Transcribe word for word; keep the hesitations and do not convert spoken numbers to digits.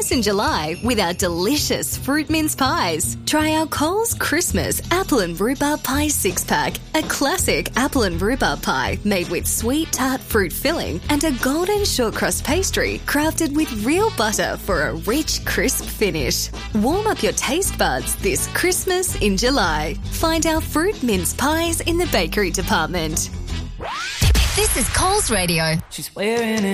in July with our delicious fruit mince pies. Try our Coles Christmas apple and rhubarb pie six-pack, a classic apple and rhubarb pie made with sweet tart fruit filling and a golden short crust pastry crafted with real butter for a rich, crisp finish. Warm up your taste buds this Christmas in July. Find our fruit mince pies in the bakery department. This is Coles Radio. She's wearing it.